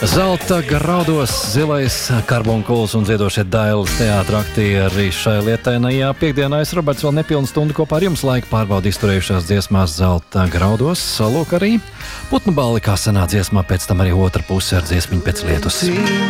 Zelta graudos, zilais karbonkuls un dziedošie Dailes teātra aktieri šai lietainajā piekdienā. Es, Roberts, vēl nepilnu stundu kopā ar jums laika pārbaudi izturējušās dziesmās Zelta graudos. Lūk arī putnu balli, kā senā dziesmā, pēc tam arī otra puse ar dziesmiņu pēc lietus.